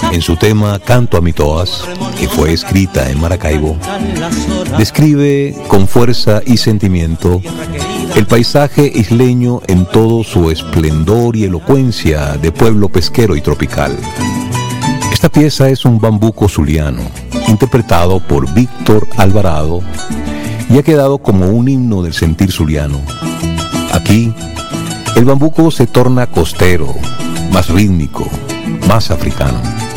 en su tema Canto a Mitoas, que fue escrita en Maracaibo, describe con fuerza y sentimiento el paisaje isleño en todo su esplendor y elocuencia de pueblo pesquero y tropical. Esta pieza es un bambuco zuliano, interpretado por Víctor Alvarado, y ha quedado como un himno del sentir zuliano. Aquí, el bambuco se torna costero, más rítmico, más africano.